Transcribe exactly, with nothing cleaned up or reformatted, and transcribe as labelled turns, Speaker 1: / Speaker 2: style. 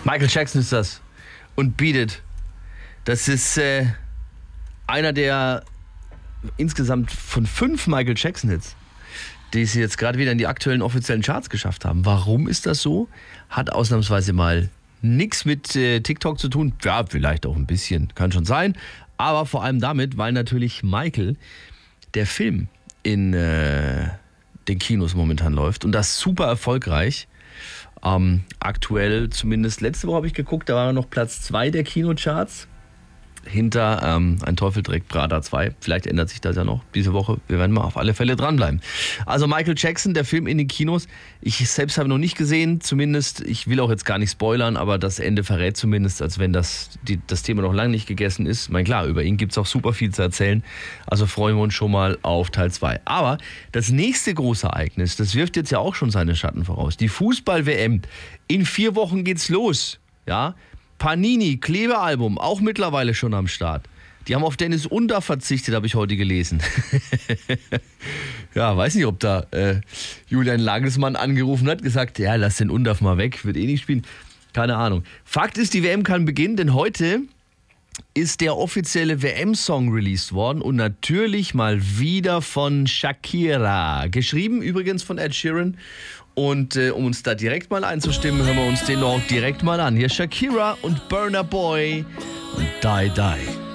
Speaker 1: Michael Jackson ist das. Und Beat It. Das ist äh, einer der insgesamt von fünf Michael Jackson-Hits, die sie jetzt gerade wieder in die aktuellen offiziellen Charts geschafft haben. Warum ist das so? Hat ausnahmsweise mal nichts mit äh, TikTok zu tun. Ja, vielleicht auch ein bisschen, kann schon sein. Aber vor allem damit, weil natürlich Michael, der Film in äh, den Kinos momentan läuft und das super erfolgreich. Ähm, aktuell, zumindest letzte Woche habe ich geguckt, da war er noch Platz zwei der Kinocharts. Hinter ähm, Ein Teufel trägt Prada zwei. Vielleicht ändert sich das ja noch diese Woche. Wir werden mal auf alle Fälle dranbleiben. Also Michael Jackson, der Film in den Kinos. Ich selbst habe noch nicht gesehen. Zumindest, ich will auch jetzt gar nicht spoilern, aber das Ende verrät zumindest, als wenn das, die, das Thema noch lange nicht gegessen ist. Ich meine, klar, über ihn gibt es auch super viel zu erzählen. Also freuen wir uns schon mal auf Teil zwei. Aber das nächste große Ereignis, das wirft jetzt ja auch schon seine Schatten voraus. Die Fußball-W M. In vier Wochen geht's los. Ja, Panini, Klebealbum, auch mittlerweile schon am Start. Die haben auf Dennis Undaff verzichtet, habe ich heute gelesen. Ja, weiß nicht, ob da äh, Julian Nagelsmann angerufen hat, gesagt, ja, lass den Undaff mal weg, wird eh nicht spielen. Keine Ahnung. Fakt ist, die W M kann beginnen, denn heute ist der offizielle W M-Song released worden und natürlich mal wieder von Shakira. Geschrieben übrigens von Ed Sheeran. Und äh, um uns da direkt mal einzustimmen, hören wir uns den auch direkt mal an. Hier Shakira und Burna Boy und Die Die.